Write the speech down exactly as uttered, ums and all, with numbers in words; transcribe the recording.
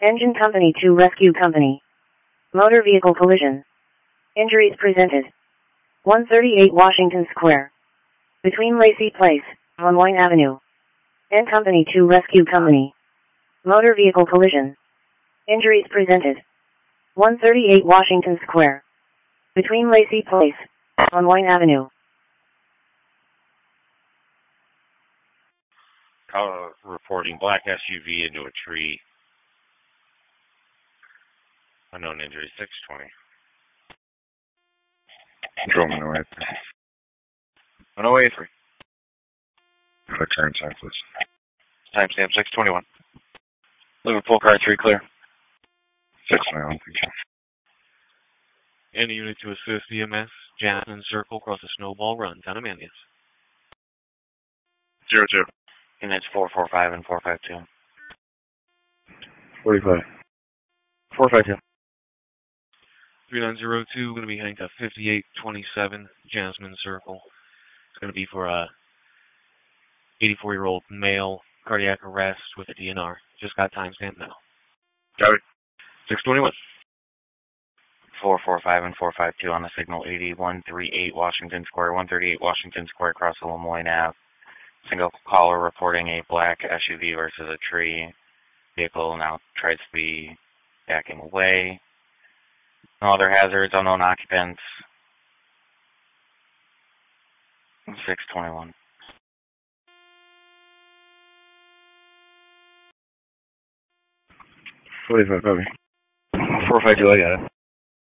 Engine Company to Rescue Company. Motor vehicle collision. Injuries presented. one thirty-eight Washington Square. Between Lacey Place, on Wine Avenue. N Company to Rescue Company. Motor vehicle collision. Injuries presented. one thirty-eight Washington Square. Between Lacey Place, on Wine Avenue. Caller reporting black S U V into a tree. Unknown injury, six twenty. Control one oh eight. one oh eight three. Quick turn time, please. Timestamp six twenty-one. Liverpool car three clear. six twenty-one, thank you. Any unit to assist E M S, Jasmine Circle, across the Snowball Run, Town of Manlius. Zero two. Units four four five and four five two. forty-five. four five two. three nine zero two, going to be heading to fifty-eight twenty-seven Jasmine Circle. It's going to be for a eighty-four-year-old male, cardiac arrest with a D N R. Just got timestamp now. Got it. six twenty-one. four four five and four five two on the signal eighty-one thirty-eight Washington Square, one thirty-eight Washington Square across the Lemoyne Ave. Single caller reporting a black S U V versus a tree. Vehicle now tries to be backing away. No other hazards, unknown occupants. six twenty-one. forty-five, copy. four five two, I got it.